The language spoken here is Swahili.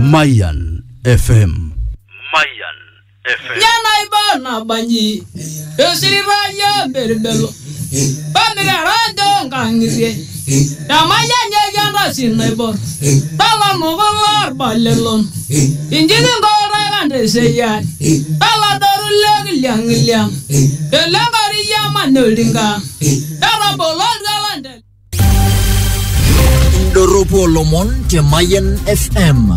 Mayan FM. Mayan FM. Yana ibana banyi. Esiri banya berbelo. Pamira rando ngangire. Damaya nyaganda sinebor. Tala nogar balelon. Injini ngora gande seyan. Tala daru liang liang. Elangari yamanudinga. Tala bolon galande. Doropo Lomon ke Mayan FM.